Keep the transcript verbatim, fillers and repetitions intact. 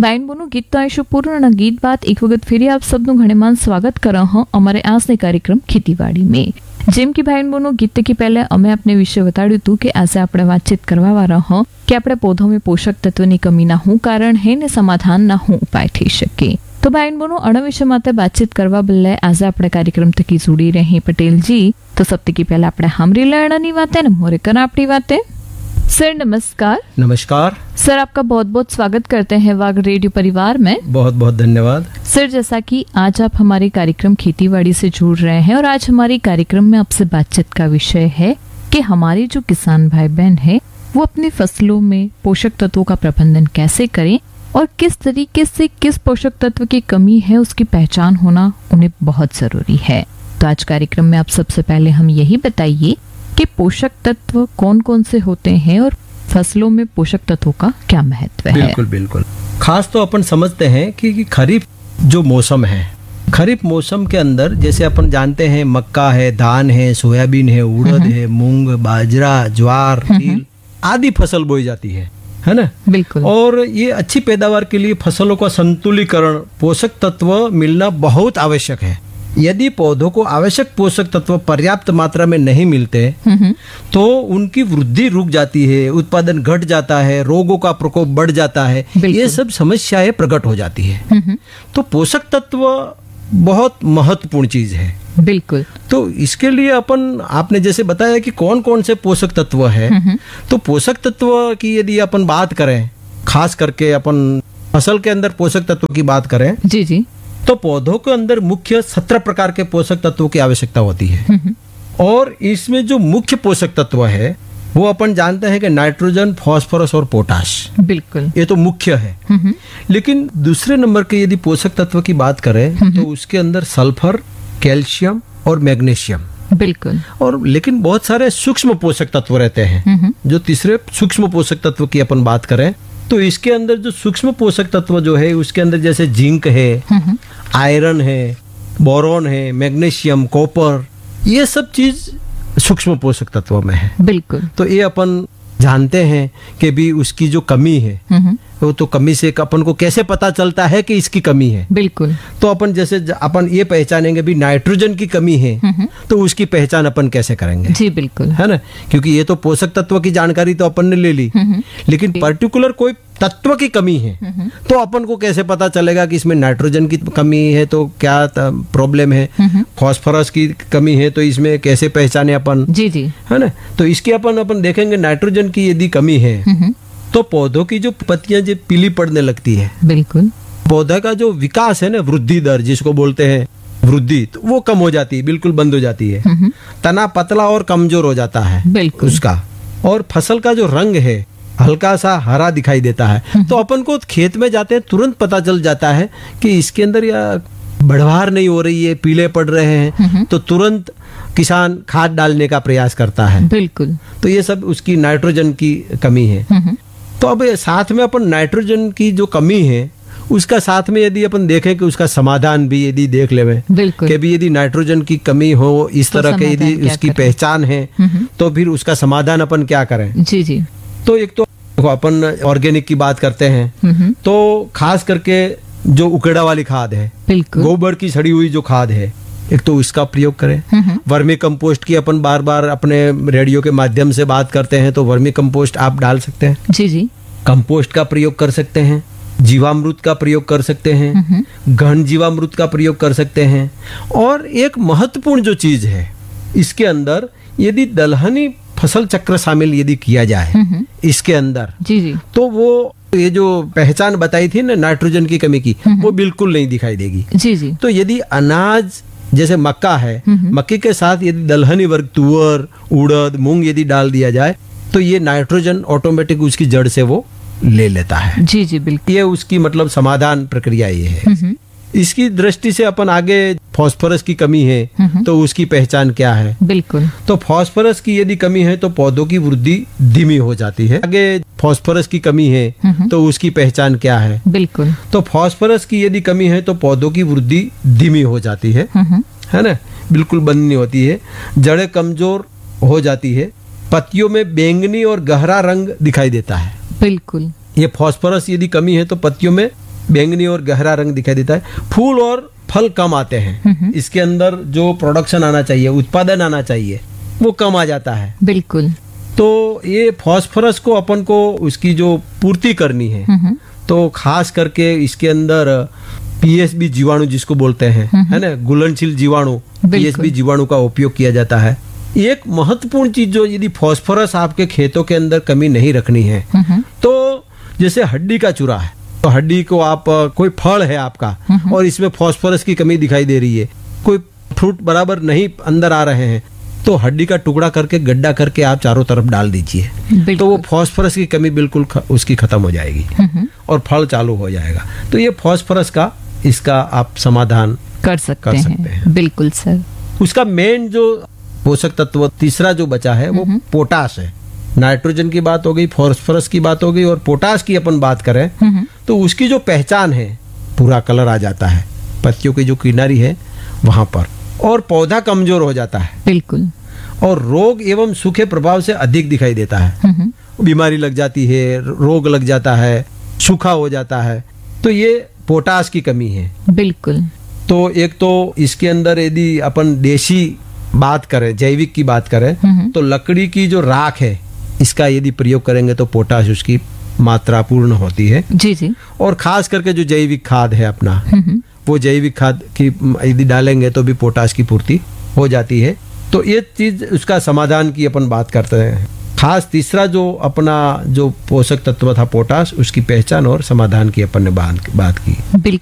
બેન બોનું ગીત તો આવીશું પૂર્ણ ગીત બાદ એક વખત ફરી આપ સબનું ઘણેમાન સ્વાગત કરા હું અમારે આજને કાર્યક્રમ ખેતીવાડી में જેમ કે ભાઈ બોનું ગીત કે પહેલા અમે આપને વિશે બતાડ્યું હતું કે આજે આપણે વાતચીત કરવા વાળા હો કે આપણે પૌધો में पोषक तत्वની કમીના શું કારણ હે ને સમાધાનના શું ઉપાય થઈ શકે। तो भाई बोनो अण विषय माते बातचीत करवा बदले आज आपणे कार्यक्रम तकी जुड़ी रही पटेल जी। तो सबसे की पहले आपणे हामरी लेणानी वाते ने मोरे कर आपणी वाते। सर नमस्कार। नमस्कार सर, आपका बहुत बहुत स्वागत करते हैं वाग रेडियो परिवार में। बहुत बहुत धन्यवाद। सर, जैसा कि आज आप हमारे कार्यक्रम खेतीबाड़ी से जुड़ रहे हैं और आज हमारे कार्यक्रम में आपसे बातचीत का विषय है कि हमारे जो किसान भाई बहन है वो अपनी फसलों में पोषक तत्वों का प्रबंधन कैसे करें और किस तरीके से किस पोषक तत्व की कमी है उसकी पहचान होना उन्हें बहुत जरूरी है। तो आज कार्यक्रम में आप सबसे पहले हम यही बताइए कि पोषक तत्व कौन कौन से होते हैं और फसलों में पोषक तत्वों का क्या महत्व है। बिल्कुल बिल्कुल। खास तो अपन समझते हैं कि, कि खरीफ जो मौसम है, खरीफ मौसम के अंदर जैसे अपन जानते हैं मक्का है, धान है, सोयाबीन है, उड़द है, मूंग, बाजरा, ज्वार, तिल आदि फसल बोई जाती है, है ना। बिल्कुल। और ये अच्छी पैदावार के लिए फसलों का संतुलीकरण, पोषक तत्व मिलना बहुत आवश्यक है। यदि पौधों को आवश्यक पोषक तत्व पर्याप्त मात्रा में नहीं मिलते तो उनकी वृद्धि रुक जाती है, उत्पादन घट जाता है, रोगों का प्रकोप बढ़ जाता है, ये सब समस्याएं प्रकट हो जाती है। तो पोषक तत्व बहुत महत्वपूर्ण चीज है। बिल्कुल। तो इसके लिए अपन आपने जैसे बताया कि कौन कौन से पोषक तत्व है, तो पोषक तत्व की यदि अपन बात करें, खास करके अपन फसल के अंदर पोषक तत्व की बात करें जी जी तो पौधों के अंदर मुख्य सत्रह प्रकार के पोषक तत्वों की आवश्यकता होती है। और इसमें जो मुख्य पोषक तत्व है वो अपन जानते हैं कि नाइट्रोजन, फास्फोरस और पोटाश। बिल्कुल। ये तो मुख्य है। लेकिन दूसरे नंबर के यदि पोषक तत्व की बात करें तो उसके अंदर सल्फर, कैल्शियम और मैग्नीशियम। बिल्कुल। और लेकिन बहुत सारे सूक्ष्म पोषक तत्व रहते हैं। जो तीसरे सूक्ष्म पोषक तत्व की अपन बात करें तो इसके अंदर जो सूक्ष्म पोषक तत्व जो है उसके अंदर जैसे जिंक है, आयरन है, बोरॉन है, मैग्नीशियम, कॉपर, ये सब चीज सूक्ष्म पोषक तत्व में है। बिल्कुल। तो ये अपन जानते हैं कि भी उसकी जो कमी है वो तो कमी से अपन को कैसे पता चलता है कि इसकी कमी है। बिल्कुल। तो अपन जैसे अपन ये पहचानेंगे भी नाइट्रोजन की कमी है तो उसकी पहचान अपन कैसे करेंगे। जी बिल्कुल, है ना, क्योंकि ये तो पोषक तत्व की जानकारी तो अपन ने ले ली, लेकिन पर्टिकुलर कोई तत्व की कमी है तो अपन को कैसे पता चलेगा कि इसमें नाइट्रोजन की कमी है तो क्या प्रॉब्लम है, फास्फोरस की कमी है तो इसमें कैसे पहचाने अपन। जी जी, है ना। तो इसके अपन अपन देखेंगे नाइट्रोजन की यदि कमी है तो पौधों की जो पत्तियां जो पीली पड़ने लगती है। बिल्कुल। पौधा का जो विकास है ना, वृद्धि दर जिसको बोलते हैं वृद्धि, तो वो कम हो जाती है, बिल्कुल बंद हो जाती है। तना पतला और कमजोर हो जाता है बिल्कुल उसका। और फसल का जो रंग है हल्का सा हरा दिखाई देता है। तो अपन को खेत में जाते हैं तुरंत पता चल जाता है कि इसके अंदर या बढ़वार नहीं हो रही है, पीले पड़ रहे हैं, तो तुरंत किसान खाद डालने का प्रयास करता है। बिल्कुल। तो ये सब उसकी नाइट्रोजन की कमी है। तो अब साथ में अपन नाइट्रोजन की जो कमी है उसका साथ में यदि अपन देखें कि उसका समाधान भी यदि देख ले कि भी यदि नाइट्रोजन की कमी हो इस तो तरह के यदि उसकी पहचान है तो फिर उसका समाधान अपन क्या करें। जी जी। तो एक तो अपन ऑर्गेनिक की बात करते हैं तो खास करके जो उकेड़ा वाली खाद है, गोबर की सड़ी हुई जो खाद है, एक तो इसका प्रयोग करें। वर्मी कंपोस्ट की अपन बार बार अपने रेडियो के माध्यम से बात करते हैं तो वर्मी कंपोस्ट आप डाल सकते हैं। जी जी। कंपोस्ट का प्रयोग कर सकते हैं, जीवामृत का प्रयोग कर सकते हैं, घन जीवामृत का प्रयोग कर सकते हैं। और एक महत्वपूर्ण जो चीज है इसके अंदर यदि दलहनी फसल चक्र शामिल यदि किया जाए इसके अंदर, जी जी, तो वो ये जो पहचान बताई थी ना नाइट्रोजन की कमी की वो बिल्कुल नहीं दिखाई देगी। जी जी। तो यदि अनाज जैसे मक्का है, मक्के के साथ यदि दलहनी वर्ग तुअर, उड़द, मूंग यदि डाल दिया जाए तो ये नाइट्रोजन ऑटोमेटिक उसकी जड़ से वो ले लेता है। जी जी बिल्कुल। ये उसकी मतलब समाधान प्रक्रिया ये है। इसकी दृष्टि से अपन आगे फास्फोरस की कमी है तो उसकी पहचान क्या है। बिल्कुल। तो फास्फोरस की यदि कमी है तो पौधों की वृद्धि धीमी हो जाती है। आगे फास्फोरस की कमी है तो उसकी पहचान क्या है। बिल्कुल। तो फास्फोरस की यदि कमी है तो पौधों की वृद्धि धीमी हो जाती है, है ना, बिल्कुल बंद नहीं होती है, जड़ें कमजोर हो जाती है, पत्तियों में बैंगनी और गहरा रंग दिखाई देता है। बिल्कुल। ये फास्फोरस यदि कमी है तो पत्तियों में बैंगनी और गहरा रंग दिखाई देता है, फूल और फल कम आते हैं, इसके अंदर जो प्रोडक्शन आना चाहिए, उत्पादन आना चाहिए, वो कम आ जाता है। बिल्कुल। तो ये फास्फोरस को अपन को उसकी जो पूर्ति करनी है, तो खास करके इसके अंदर पीएसबी जीवाणु जिसको बोलते हैं, है ना, घुलनशील जीवाणु, पीएसबी जीवाणु का उपयोग किया जाता है। एक महत्वपूर्ण चीज जो यदि फास्फोरस आपके खेतों के अंदर कमी नहीं रखनी है, तो जैसे हड्डी का चूरा है, तो हड्डी को आप, कोई फल है आपका और इसमें फास्फोरस की कमी दिखाई दे रही है, कोई फ्रूट बराबर नहीं अंदर आ रहे हैं, तो हड्डी का टुकड़ा करके गड्ढा करके आप चारों तरफ डाल दीजिए, तो वो फास्फोरस की कमी बिल्कुल ख, उसकी खत्म हो जाएगी और फल चालू हो जाएगा। तो ये फास्फोरस का, इसका आप समाधान कर सकते, कर हैं। सकते हैं। बिल्कुल सर। उसका मेन जो पोषक तत्व तीसरा जो बचा है वो पोटाश है। नाइट्रोजन की बात हो गई, फास्फोरस की बात हो गई, और पोटाश की अपन बात करें तो उसकी जो पहचान है, पूरा कलर आ जाता है पत्तियों की जो किनारी है वहां पर, और पौधा कमजोर हो जाता है। बिल्कुल। और रोग एवं सूखे प्रभाव से अधिक दिखाई देता है, बीमारी लग जाती है, रोग लग जाता है, सूखा हो जाता है, तो ये पोटाश की कमी है। बिल्कुल। तो एक तो इसके अंदर यदि अपन देशी बात करें, जैविक की बात करें, तो लकड़ी की जो राख है इसका यदि प्रयोग करेंगे तो पोटाश उसकी मात्रा पूर्ण होती है। जी जी। और खास करके जो जैविक खाद है अपना, वो जैविक खाद की यदि डालेंगे तो भी पोटाश की पूर्ति हो जाती है। तो ये चीज उसका समाधान की अपन बात करते हैं। खास तीसरा जो अपना जो पोषक तत्व था पोटाश, उसकी पहचान और समाधान की अपन ने बात बात की। बिल्कुल।